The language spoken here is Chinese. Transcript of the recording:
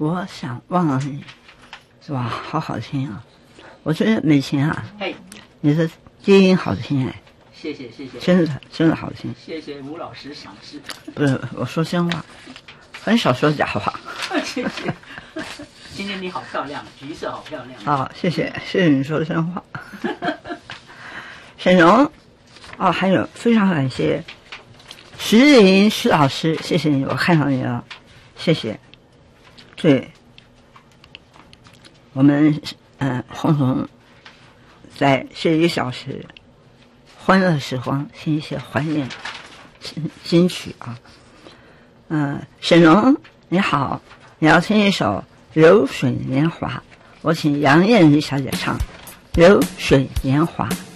我想忘了你，是吧？好好听啊！我觉得美琴啊，你的低音好听哎。 谢谢， 真的好听。 谢谢吴老师赏识。 不是，我说真话，很少说假话。 谢谢。今天你好漂亮，橘色好漂亮。 好，谢谢你说真话。沈荣，还有非常感谢徐林徐老师，谢谢你，我看到你了，谢谢。对，我们共同在这1个小时欢乐时光听一些怀念金曲啊。沈荣你好，你要听一首《流水年华》，我请杨艳妮小姐唱《流水年华》。